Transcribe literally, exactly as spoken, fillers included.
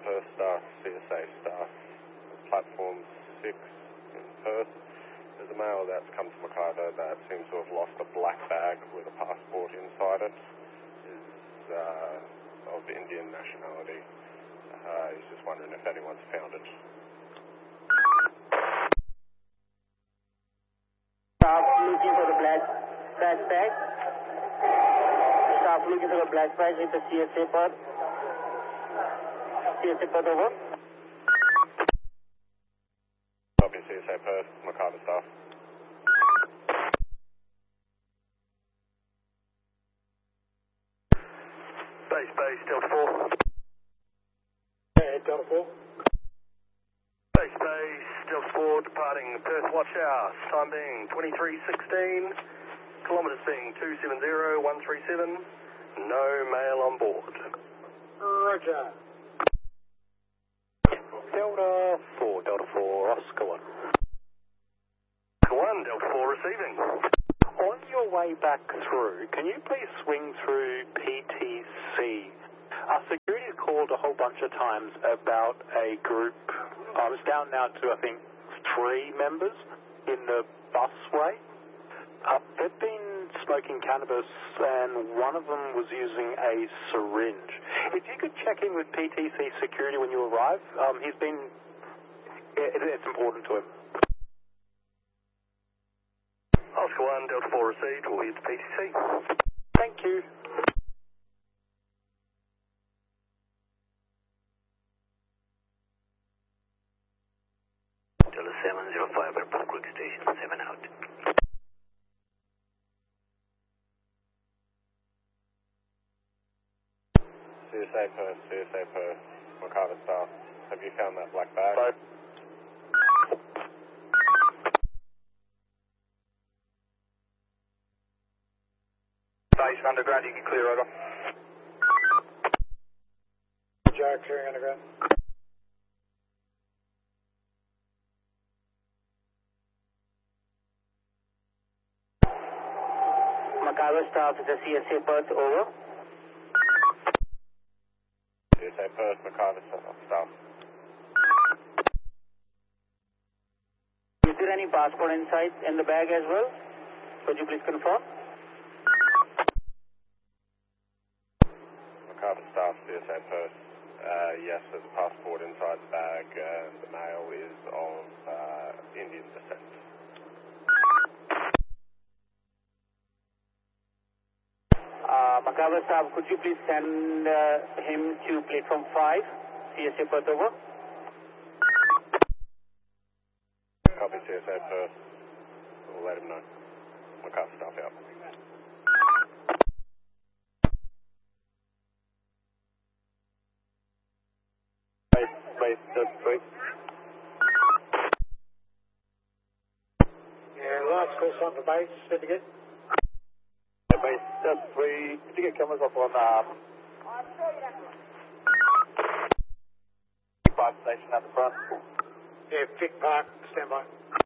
Perth staff, C S A staff, platform six in Perth. There's a male that's come to Macarthur that seems to have lost a black bag with a passport inside it. Is uh, of Indian nationality. Uh, he's just wondering if anyone's found it. Staff looking for the black trash bag. Staff looking for the black bag with the C S A Perth. C S A Perth over. Copy, C S A Perth, Macarthur staff. Base, base, Delta four. Yeah, Delta four. Base, base, Delta four, departing Perth Watch House, time being twenty-three sixteen, kilometres being two seven zero one three seven, no male on board. Roger. Delta four, Delta four, Oscar one. Oscar one, Delta four receiving. On your way back through, can you please swing through P T C? Our security has called a whole bunch of times about a group. I was down now to, I think, three members in the busway. Uh, they've been smoking cannabis, and one of them was using a syringe. If you could check in with P T C security when you arrive, um, he's been, it, it's important to him. Oscar one, Delta four received, we'll leave to P T C. Thank you. Delta seven zero five, Airport Creek Station, seven out. C S A Perth, C S A Perth, Macarthur staff. Have you found that black bag? Bye. Base underground, you can clear over. Joe, clearing underground. Macarthur staff is the C S A Perth over. C S A Perth, Macarthur staff. Is there any passport inside in the bag as well? Could you please confirm? Macarthur staff, C S A Perth. Uh, yes, there's a passport inside the bag, and the male is of uh, Indian descent. Uh, Macarthur staff, could you please send uh, him to platform five, C S A Perth over? Copy, C S A Perth. We'll let him know. Macarthur staff out. Base, base, Delta three. Yeah, last call sign for base, certificate. Base, Delta three, could you get cameras up on um, fire station at the front? Yeah, Vic Park, stand by.